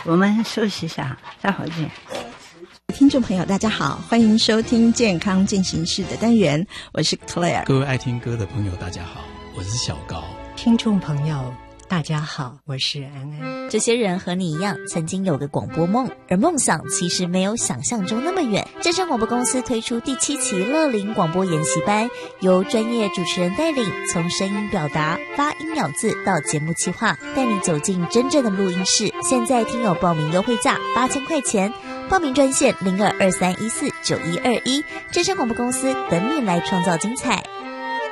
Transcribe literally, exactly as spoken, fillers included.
我们休息一下，待会儿见。 听众朋友大家好，欢迎收听健康进行式的单元，我是 Claire。 各位爱听歌的朋友大家好，我是小高。 听众朋友大家好，我是安安。 这些人和你一样曾经有个广播梦，而梦想其实没有想象中那么远。正声广播公司推出第七期乐龄广播研习班，由专业主持人带领，从声音表达、发音咬字到节目企划，带你走进真正的录音室。现在听友报名优惠价八千块钱，报名专线零二二三一四九一二一，正声广播公司等你来创造精彩。